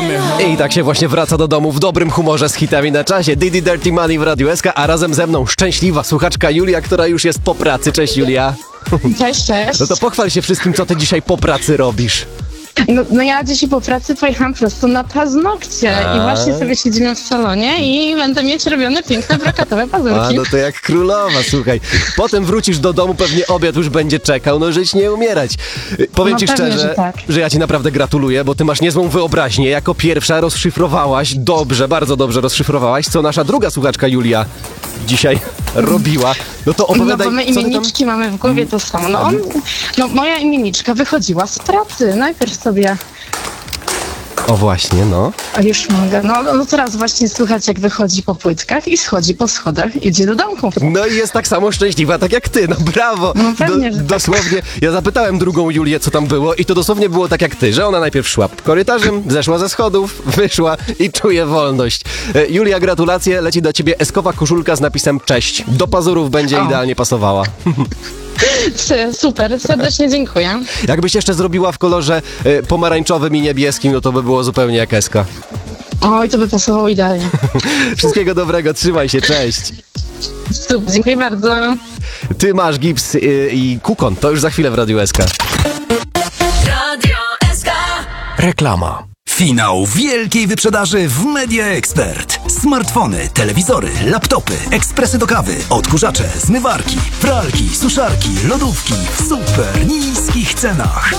I tak się właśnie wraca do domu w dobrym humorze z hitami na czasie. Didi Dirty Money w Radiu SK, a razem ze mną szczęśliwa słuchaczka Julia, która już jest po pracy. Cześć Julia. Cześć, cześć. No to pochwal się wszystkim, co ty dzisiaj po pracy robisz. No ja dzisiaj po pracy pojechałam prosto na paznokcie i właśnie sobie siedzimy w salonie i będę mieć robione piękne brokatowe A, pazurki. no to jak królowa, słuchaj. Potem wrócisz do domu, pewnie obiad już będzie czekał, no żyć nie umierać. Powiem No ci pewnie, szczerze, że tak. że ja ci naprawdę gratuluję, bo ty masz niezłą wyobraźnię. Jako pierwsza rozszyfrowałaś dobrze, bardzo dobrze rozszyfrowałaś, co nasza druga słuchaczka Julia dzisiaj robiła. No to No opowiadaj, bo my co ty tam... imienniczki mamy w głowie to samo. No moja imienniczka wychodziła z pracy. Najpierw sobie... O właśnie, no. A już mogę. No teraz właśnie słychać, jak wychodzi po płytkach i schodzi po schodach, idzie do domku. No i jest tak samo szczęśliwa, tak jak ty, no brawo. No pewnie, że tak. Dosłownie, ja zapytałem drugą Julię, co tam było i to dosłownie było tak jak ty, że ona najpierw szła korytarzem, zeszła ze schodów, wyszła i czuje wolność. Julia, gratulacje, leci do ciebie eskowa koszulka z napisem cześć. Do pazurów będzie idealnie pasowała. Super, serdecznie dziękuję. Jakbyś jeszcze zrobiła w kolorze pomarańczowym i niebieskim, no to by było zupełnie jak eska. Oj, to by pasowało idealnie. Wszystkiego dobrego, trzymaj się, cześć. Super, dziękuję bardzo. Ty masz gips i kukon, to już za chwilę w Radiu SK. Radio SK. Reklama. Finał wielkiej wyprzedaży w Media Expert. Smartfony, telewizory, laptopy, ekspresy do kawy, odkurzacze, zmywarki, pralki, suszarki, lodówki w super niskich cenach.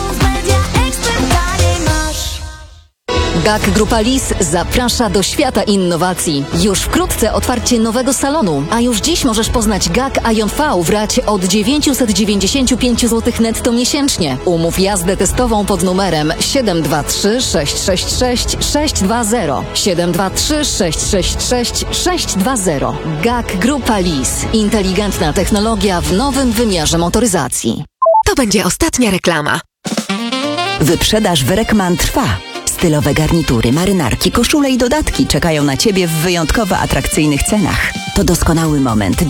GAK Grupa Lis zaprasza do świata innowacji. Już wkrótce otwarcie nowego salonu, a już dziś możesz poznać GAK Ion V w racie od 995 zł netto miesięcznie. Umów jazdę testową pod numerem 723 666 620 723 666 620. GAK Grupa Lis. Inteligentna technologia w nowym wymiarze motoryzacji. To będzie ostatnia reklama. Wyprzedaż w Rekman trwa. Stylowe garnitury, marynarki, koszule i dodatki czekają na Ciebie w wyjątkowo atrakcyjnych cenach. To doskonały moment,